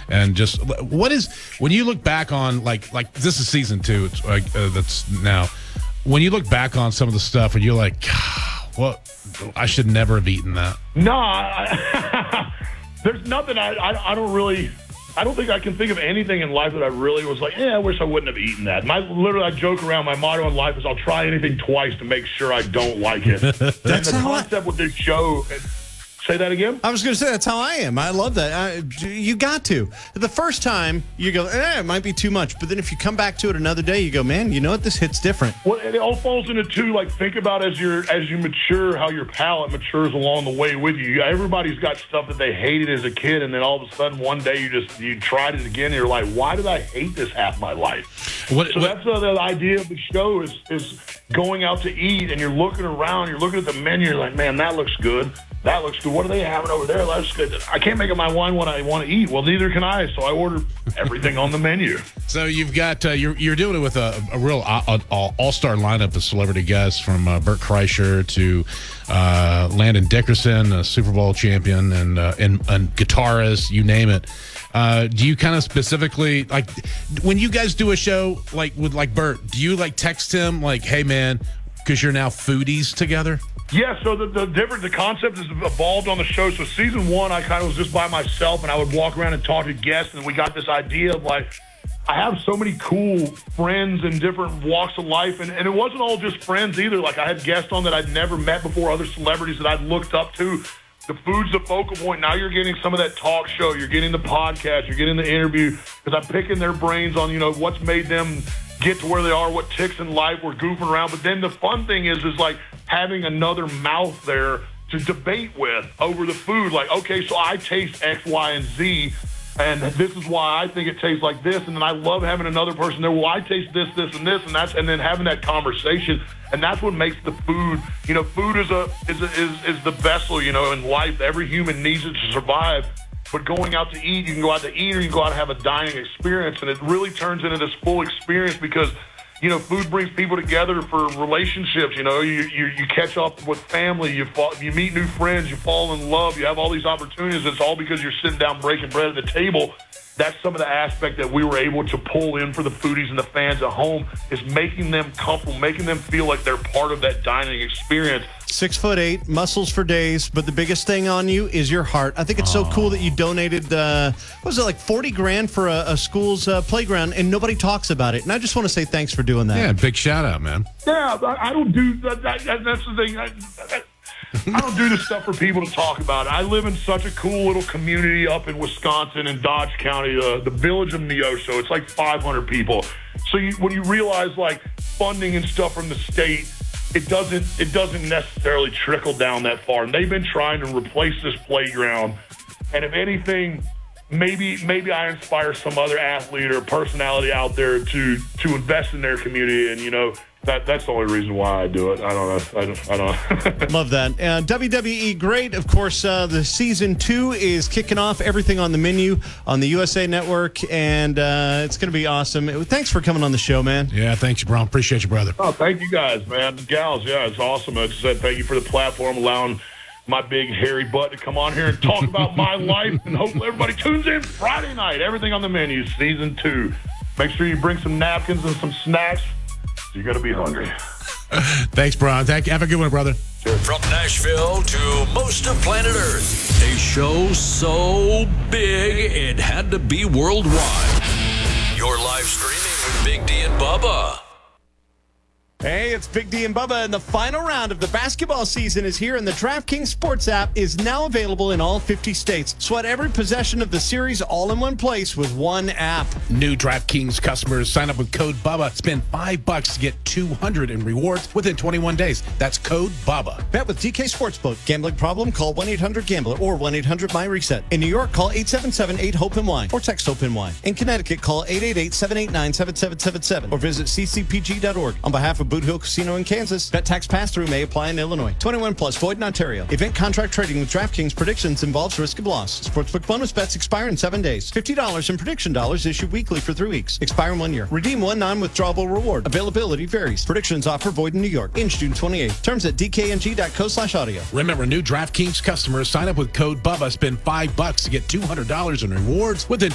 And just when you look back on like this is season 2. It's that's now. When you look back on some of the stuff, and you're like, well, I should never have eaten that. No, there's nothing. I don't really. I don't think I can think of anything in life that I really was like, I wish I wouldn't have eaten that. I joke around. My motto in life is I'll try anything twice to make sure I don't like it. That's the concept with this show. Say that again? I was going to say, that's how I am. I love that. You got to. The first time, you go, it might be too much. But then if you come back to it another day, you go, man, you know what? This hits different. Well, it all falls into two. Like, think about as you mature, how your palate matures along the way with you. Everybody's got stuff that they hated as a kid, and then all of a sudden, one day, you tried it again, and you're like, why did I hate this half my life? That's the idea of the show is going out to eat, and you're looking around, you're looking at the menu, you're like, man, that looks good. That looks good. What are they having over there? That's good. I can't make up my mind what I want to eat. Well, neither can I, so I order everything on the menu. So you've got you're doing it with a real all-star lineup of celebrity guests, from Bert Kreischer to Landon Dickerson, a Super Bowl champion, and guitarist, you name it. Do you kind of specifically, like, when you guys do a show like with Bert, do you text him like, hey man, because you're now foodies together? Yeah, so the concept has evolved on the show. So season 1, I kind of was just by myself, and I would walk around and talk to guests, and we got this idea of I have so many cool friends in different walks of life, and it wasn't all just friends either. Like, I had guests on that I'd never met before, other celebrities that I'd looked up to. The food's the focal point. Now you're getting some of that talk show. You're getting the podcast. You're getting the interview, because I'm picking their brains on, what's made them get to where they are, what ticks in life. We're goofing around. But then the fun thing is having another mouth there to debate with over the food. Like, okay, so I taste X, Y, and Z, and this is why I think it tastes like this. And then I love having another person there. Well, I taste this, this, and this, and then having that conversation. And that's what makes the food. Food is the vessel. In life, every human needs it to survive. But going out to eat, you can go out to eat, or you can go out and have a dining experience, and it really turns into this full experience because, food brings people together for relationships. You catch up with family, you meet new friends, you fall in love, you have all these opportunities. It's all because you're sitting down breaking bread at the table. That's some of the aspect that we were able to pull in for the foodies and the fans at home, is making them comfortable, making them feel like they're part of that dining experience. 6'8", muscles for days, but the biggest thing on you is your heart. I think it's so cool that you donated, $40,000 for a school's playground, and nobody talks about it. And I just want to say thanks for doing that. Yeah, big shout out, man. Yeah, I don't do that. That's the thing. I don't do this stuff for people to talk about. I live in such a cool little community up in Wisconsin in Dodge County, the village of Neosho. It's like 500 people. So when you realize funding and stuff from the state, it doesn't necessarily trickle down that far. And they've been trying to replace this playground. And if anything, maybe I inspire some other athlete or personality out there to invest in their community. And that's the only reason why I do it. I don't know. Love that. WWE great. Of course, the season 2 is kicking off. Everything on the menu on the USA Network, and it's going to be awesome. Thanks for coming on the show, man. Yeah, thanks, Brown. Appreciate you, brother. Oh, thank you guys, man. The gals, yeah, it's awesome. I just said thank you for the platform, allowing my big hairy butt to come on here and talk about my life, and hopefully everybody tunes in Friday night. Everything on the menu, season 2. Make sure you bring some napkins and some snacks. You're going to be hungry. Thanks, Brian. Have a good one, brother. From Nashville to most of planet Earth, a show so big it had to be worldwide. You're live streaming with Big D and Bubba. Hey, it's Big D and Bubba, and the final round of the basketball season is here, and the DraftKings Sports app is now available in all 50 states. Sweat every possession of the series all in one place with one app. New DraftKings customers sign up with code BUBBA. Spend $5 to get $200 in rewards within 21 days. That's code BUBBA. Bet with DK Sportsbook. Gambling problem? Call 1-800-GAMBLER or 1-800-MyReset. In New York, call 877-8-HOPE-NY or text HOPE-NY. In Connecticut, call 888-789-7777 or visit ccpg.org. On behalf of Boot Hill Casino in Kansas. Bet tax pass-through may apply in Illinois. 21 plus, void in Ontario. Event contract trading with DraftKings predictions involves risk of loss. Sportsbook bonus bets expire in 7 days. $50 in prediction dollars issued weekly for 3 weeks. Expire in 1 year. Redeem one non-withdrawable reward. Availability varies. Predictions offer void in New York. In June 28th. Terms at dkng.co/audio. Remember, new DraftKings customers sign up with code BUBBA. Spend $5 to get $200 in rewards within